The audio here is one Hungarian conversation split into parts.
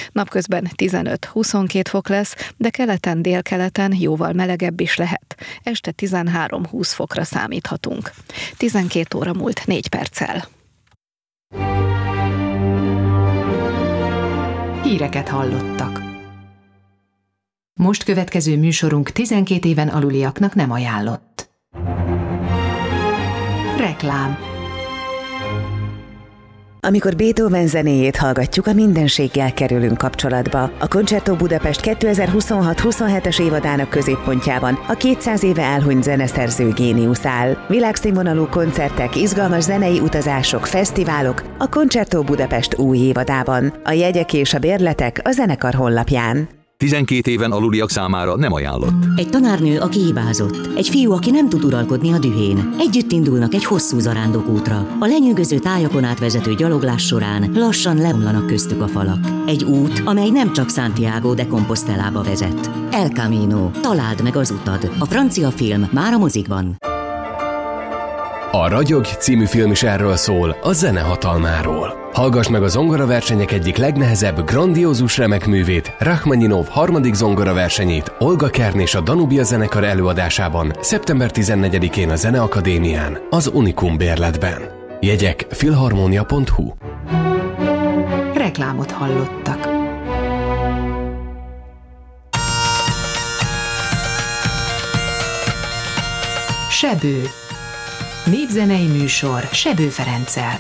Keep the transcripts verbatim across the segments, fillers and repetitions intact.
Napközben tizenöt-huszonkét fok lesz, de keleten, délkeleten jóval melegebb is lehet. Este tizenhárom-húsz fokra számíthatunk. tizenkét óra múlt négy perccel. Híreket hallottak. Most következő műsorunk tizenkét éven aluliaknak nem ajánlott. Reklám. Amikor Beethoven zenéjét hallgatjuk, a mindenséggel kerülünk kapcsolatba. A Concerto Budapest kétezer-huszonhat-huszonhetes évadának középpontjában a kétszáz éve elhunyt zeneszerző géniusz áll. Világszínvonalú koncertek, izgalmas zenei utazások, fesztiválok a Concerto Budapest új évadában. A jegyek és a bérletek a zenekar honlapján. tizenkét éven aluliak számára nem ajánlott. Egy tanárnő, aki hibázott. Egy fiú, aki nem tud uralkodni a dühén. Együtt indulnak egy hosszú zarándokútra. A lenyűgöző tájakon átvezető gyaloglás során lassan leomlanak köztük a falak. Egy út, amely nem csak Santiago de Compostelába vezet. El Camino. Találd meg az utad. A francia film már a mozikban. A Ragyog című film is erről szól, a zene hatalmáról. Hallgass meg a zongoraversenyek egyik legnehezebb, grandiózus remekművét, Rachmaninov harmadik zongoraversenyét Olga Kern és a Danubia zenekar előadásában szeptember tizennegyedikén a Zeneakadémián, az Unikum bérletben. Jegyek filharmonia pont hu. Reklámot hallottak. Sebő. Népzenei műsor Sebő Ferenccel.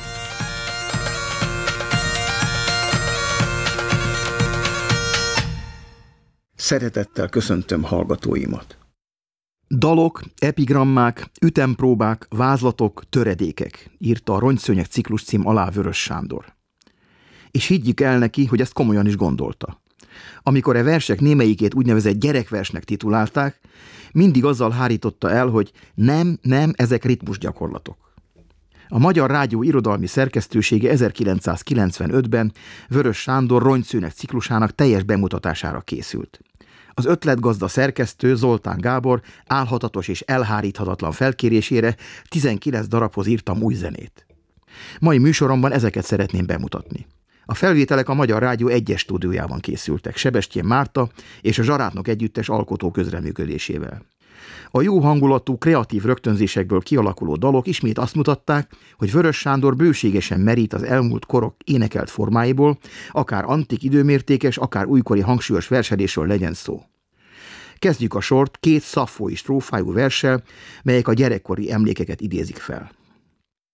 Szeretettel köszöntöm hallgatóimat. Dalok, epigrammák, ütempróbák, vázlatok, töredékek, írta a Rongyszőnyeg ciklus cím alá Vörös Sándor. És higgyük el neki, hogy ezt komolyan is gondolta. Amikor e versek némelyikét úgynevezett gyerekversnek titulálták, mindig azzal hárította el, hogy nem, nem, ezek ritmusgyakorlatok. A Magyar Rádió irodalmi szerkesztősége ezerkilencszázkilencvenötben Vörös Sándor Rongyszőnyeg ciklusának teljes bemutatására készült. Az ötletgazda szerkesztő Zoltán Gábor álhatatos és elháríthatatlan felkérésére tizenkilenc darabhoz írtam új zenét. Mai műsoromban ezeket szeretném bemutatni. A felvételek a Magyar Rádió egyes stúdiójában készültek, Sebestyén Márta és a Zsarátnok együttes alkotó közreműködésével. A jó hangulatú, kreatív rögtönzésekből kialakuló dalok ismét azt mutatták, hogy Vörös Sándor bőségesen merít az elmúlt korok énekelt formáiból, akár antik időmértékes, akár újkori hangsúlyos verselésről legyen szó. Kezdjük a sort két szaffói strófájú verssel, melyek a gyerekkori emlékeket idézik fel.